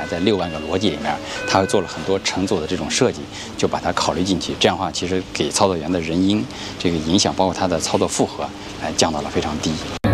在6万个逻辑里面，它做了很多乘组的这种设计，就把它考虑进去。这样的话，其实给操作员的人因这个影响，包括它的操作负荷，降到了非常低。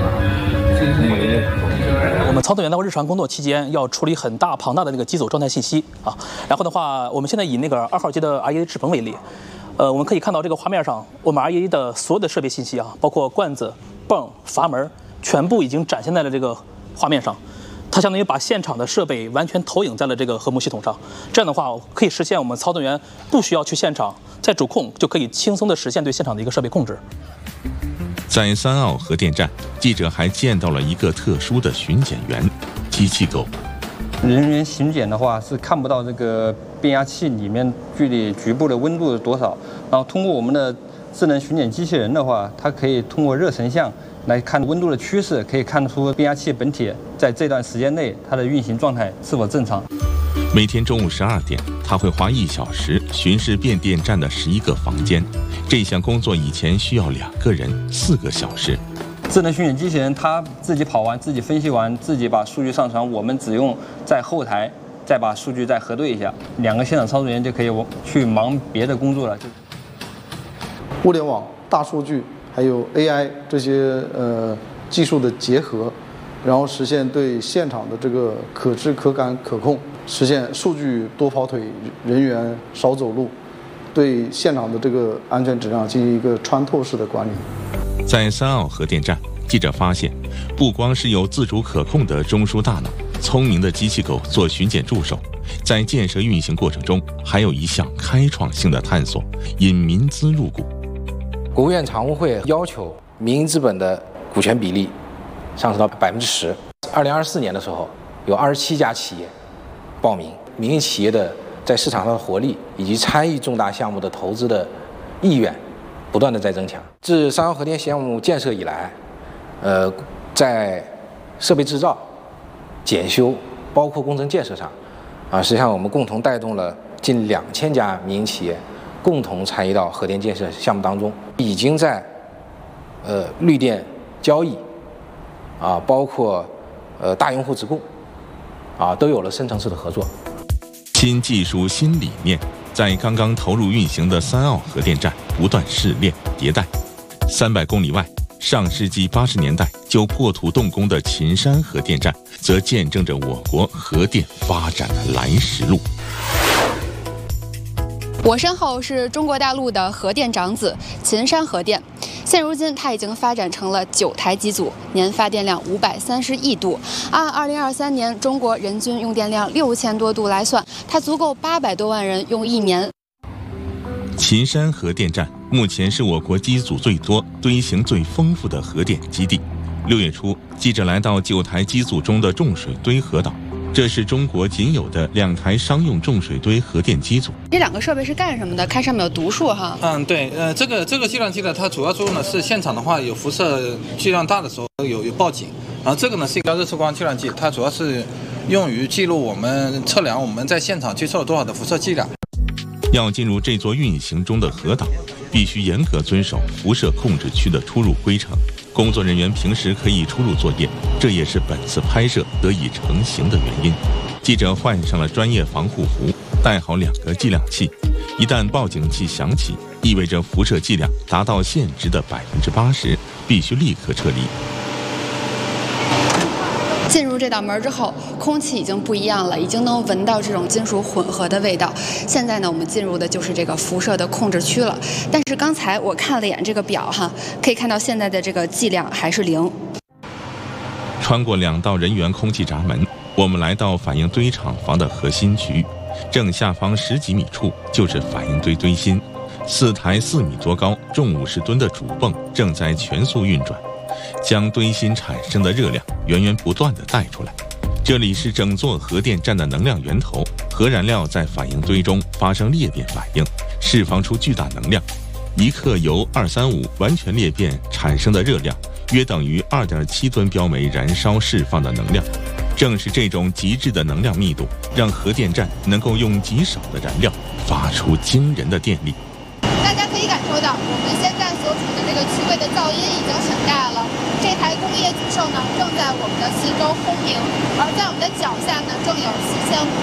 我们操作员在日常工作期间要处理很庞大的那个机组状态信息啊。然后的话，我们现在以那个2号机的 REA 制棚为例，我们可以看到这个画面上，我们 REA 的所有的设备信息啊，包括罐子、泵、阀门，全部已经展现在了这个画面上。它相当于把现场的设备完全投影在了这个和睦系统上。这样的话，可以实现我们操作员不需要去现场，在主控就可以轻松地实现对现场的一个设备控制。 在3号核电站，记者还见到了一个特殊的巡检员——机器狗。 人员巡检的话是看不到这个变压器里面距离局部的温度是多少，然后通过我们的智能巡检机器人的话，它可以通过热成像来看温度的趋势，可以看出变压器本体在这段时间内它的运行状态是否正常。 每天中午12点，他会花1小时巡视变电站的11个房间。这项工作以前需要2个人4个小时。 智能巡检机器人它自己跑完、自己分析完、自己把数据上传，我们只用在后台再把数据再核对一下，2个现场操作员就可以去忙别的工作了。 物联网、大数据还有 AI 这些技术的结合，然后实现对现场的这个可知、可感、可控，实现数据多跑腿，人员少走路，对现场的这个安全质量进行一个穿透式的管理。 在3号核电站，记者发现，不光是有自主可控的中枢大脑、聪明的机器狗做巡检助手，在建设运行过程中，还有一项开创性的探索——引民资入股。 国务院常务会要求民营资本的股权比例上升到10%。2024年的时候，有27家企业报名，民营企业的在市场上的活力以及参与重大项目的投资的意愿不断的在增强。自3号核电项目建设以来，在设备制造、检修，包括工程建设上，实际上我们共同带动了近2000家民营企业共同参与到核电建设项目当中，已经在绿电交易包括大用户直供都有了深层次的合作。 新技术、新理念在刚刚投入运行的3号核电站不断试炼迭代。300公里外，上世纪80年代就破土动工的秦山核电站，则见证着我国核电发展的来时路。 我身后是中国大陆的核电长子秦山核电，现如今它已经发展成了9台机组，年发电量530亿度。按2023年中国人均用电量6000多度来算，它足够800多万人用1年。 秦山核电站目前是我国机组最多、堆型最丰富的核电基地。6月初，记者来到9台机组中的重水堆核岛。这是中国仅有的2台商用重水堆核电机组。 这2个设备是干什么的？看上面有读数哈。 对，这个计量机呢，它主要作用呢是现场的话有辐射剂量大的时候有报警，然后这个呢是一个热测光计量计，它主要是用于记录我们测量我们在现场接受了多少的辐射剂量。 要进入这座运行中的核岛，必须严格遵守辐射控制区的出入规程。工作人员平时可以出入作业，这也是本次拍摄得以成型的原因。记者换上了专业防护服，带好2个计量器，一旦报警器响起，意味着辐射剂量达到限值的80%，必须立刻撤离。 进入这道门之后，空气已经不一样了，已经能闻到这种金属混合的味道。现在呢，我们进入的就是这个辐射的控制区了。但是刚才我看了眼这个表哈，可以看到现在的这个剂量还是0。 穿过2道人员空气闸门，我们来到反应堆厂房的核心区域，正下方10几米处就是反应堆堆芯，4台4米多高、重50吨的主泵正在全速运转，将堆芯产生的热量源源不断地带出来。这里是整座核电站的能量源头，核燃料在反应堆中发生裂变反应，释放出巨大能量。1克铀235完全裂变产生的热量约等于2.7吨标煤燃烧释放的能量。正是这种极致的能量密度，让核电站能够用极少的燃料发出惊人的电力。 大家可以感受到，我们现在所处的这个区位的噪音已经很大了。这台工业巨兽呢，正在我们的四周轰鸣，而在我们的脚下呢，正有4500